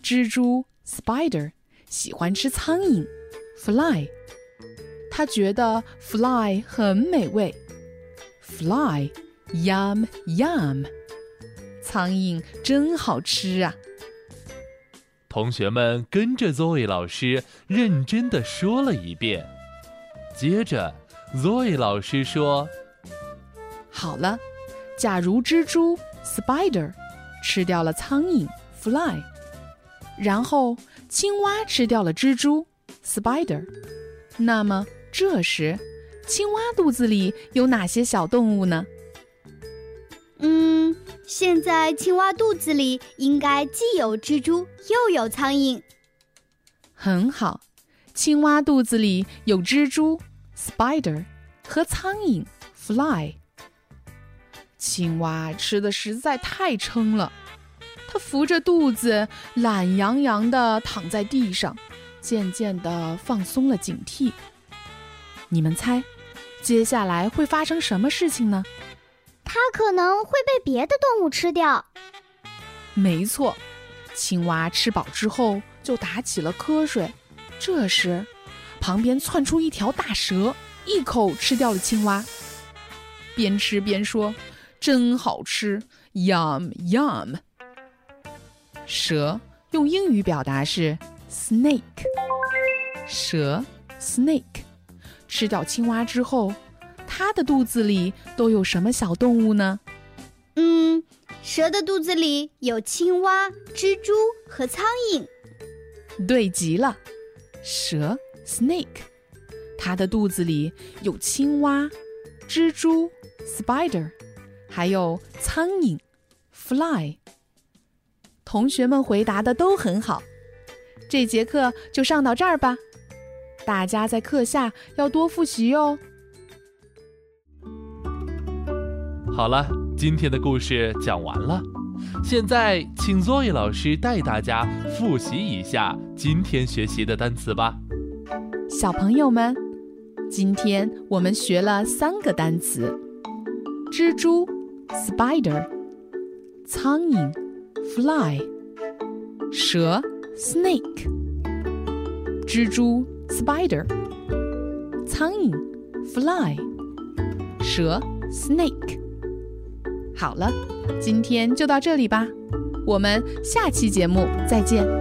蜘蛛 spider 喜欢吃苍蝇 fly， 他觉得 fly 很美味 fly yum yum， 苍蝇真好吃啊。 同学们跟着 Zoe 老师认真地说了一遍。接着 Zoe 老师说， 好了，假如蜘蛛 spider 吃掉了苍蝇 fly， 然后青蛙吃掉了蜘蛛 spider， 那么这时青蛙肚子里有哪些小动物呢？ 现在青蛙肚子里应该既有蜘蛛又有苍蝇。 很好，青蛙肚子里有蜘蛛 spider 和苍蝇 fly。 青蛙吃的实在太撑了，它扶着肚子懒洋洋地躺在地上，渐渐地放松了警惕。你们猜接下来会发生什么事情呢？ 它可能会被别的动物吃掉。 没错，青蛙吃饱之后就打起了瞌睡。这时旁边窜出一条大蛇，一口吃掉了青蛙，边吃边说，真好吃 yum yum。 蛇用英语表达是 snake， 蛇 snake 吃掉青蛙之后，它的肚子里都有什么小动物呢？ 蛇的肚子里有青蛙、蜘蛛和苍蝇。 对极了，蛇 snake， 它的肚子里有青蛙、蜘蛛 spider， 还有苍蝇 fly。 同学们回答的都很好，这节课就上到这儿吧，大家在课下要多复习哦。 好了，今天的故事讲完了，现在请 Zoe 老师带大家复习一下今天学习的单词吧。 小朋友们，今天我们学了3个单词：蜘蛛 spider， 苍蝇 fly， 蛇 snake。 蜘蛛 spider， 苍蝇 fly， 蛇 snake。好了，今天就到这里吧，我们下期节目再见。